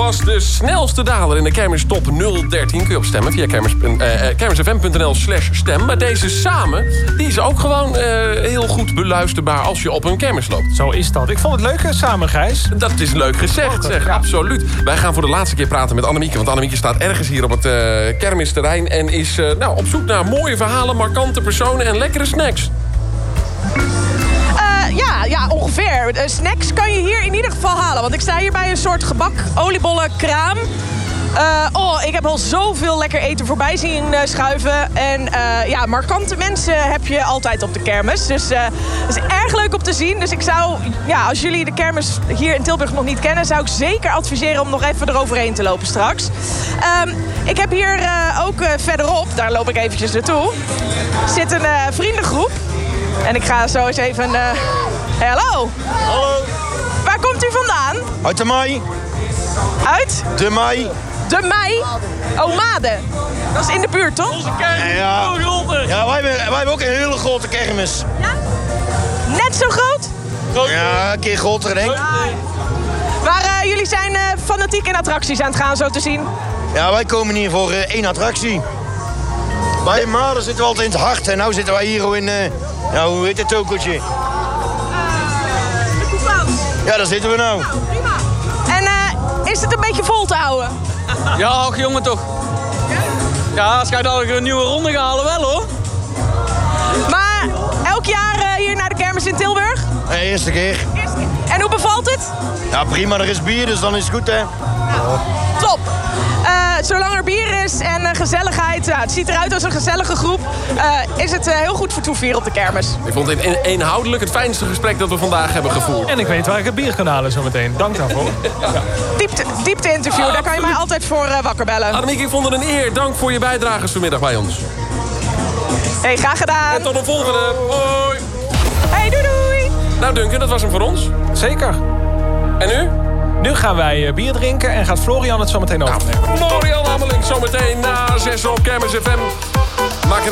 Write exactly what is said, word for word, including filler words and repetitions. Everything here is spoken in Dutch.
was de snelste daler in de Kermis Top nul dertien. Kun je op stemmen via kermis, uh, kermisfm.nl slash stem. Maar deze samen, die is ook gewoon uh, heel goed beluisterbaar als je op een kermis loopt. Zo is dat. Ik vond het leuk hè, samen, Gijs. Dat is leuk gezegd, zeg. Ja. Absoluut. Wij gaan voor de laatste keer praten met Annemieke. Want Annemieke staat ergens hier op het uh, kermisterrein. En is uh, nou, op zoek naar mooie verhalen, markante personen en lekkere snacks. Ja, ja, ongeveer. Uh, snacks kan je hier in ieder geval halen. Want ik sta hier bij een soort gebak, oliebollen, kraam. Uh, oh, ik heb al zoveel lekker eten voorbij zien uh, schuiven. En uh, ja, markante mensen heb je altijd op de kermis. Dus uh, het is erg leuk om te zien. Dus ik zou, ja, als jullie de kermis hier in Tilburg nog niet kennen, zou ik zeker adviseren om nog even eroverheen te lopen straks. Um, ik heb hier uh, ook uh, verderop, daar loop ik eventjes naartoe, zit een uh, vriendengroep. En ik ga zo eens even... Uh... Hey, hallo. Hallo. Waar komt u vandaan? Uit de Mei. Uit? De Mei. De Mei? Oh, Maden. Dat is in de buurt, toch? Onze kermis. Ja, ja wij, hebben, wij hebben ook een hele grote kermis. Ja? Net zo groot? Groot. Ja, een keer groter, denk ik. Maar uh, jullie zijn uh, fanatiek in attracties aan het gaan, zo te zien. Ja, wij komen hier voor uh, één attractie. Bij Maden zitten we altijd in het hart. En nu zitten wij hier in... Uh, ja, hoe heet het tokeltje? Uh, de Koepans. Ja, daar zitten we nou. Nou, prima. En uh, is het een beetje vol te houden? Ja, ach jongen toch. Ja, als jij dadelijk een nieuwe ronde gaat halen, wel hoor. Maar elk jaar uh, hier naar de kermis in Tilburg? De eerste keer. Eerste keer. En hoe bevalt het? Ja, prima. Er is bier, dus dan is het goed, hè. Ja. Top. Uh, zolang er bier is en uh, gezelligheid, uh, het ziet eruit als een gezellige groep, uh, is het uh, heel goed voor toevieren op de kermis. Ik vond het in, inhoudelijk het fijnste gesprek dat we vandaag hebben gevoerd. En ik weet waar ik het bier kan halen zometeen. Dank daarvoor. Ja. Diepte, diepte interview, ah, daar kan je mij altijd voor uh, wakker bellen. Annemieke, ik vond het een eer. Dank voor je bijdrages vanmiddag bij ons. Hey, graag gedaan. En tot de volgende. Hoi. Hey, doei doei. Nou Duncan, dat was hem voor ons. Zeker. En nu? Nu gaan wij bier drinken en gaat Florian het zo meteen overnemen. Nou, Florian Amelink zometeen na zes op Kermis F M. Maak er